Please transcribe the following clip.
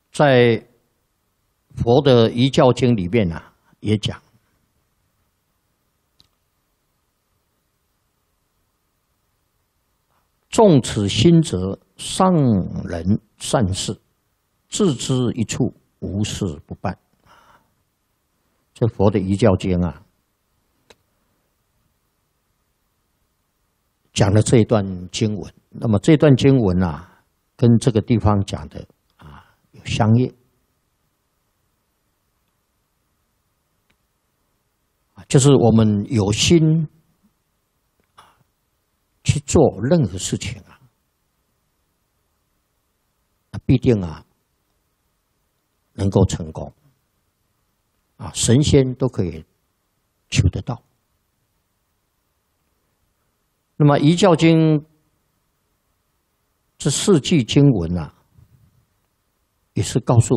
在佛的遗教经里面啊，也讲，纵此心者，上人善事，自知一处，无事不办。这佛的遗教经啊，讲了这一段经文。那么这段经文啊，跟这个地方讲的啊有相应。就是我们有心去做任何事情啊，必定啊能够成功啊，神仙都可以求得到。那么《遗教经》这4句经文啊，也是告诉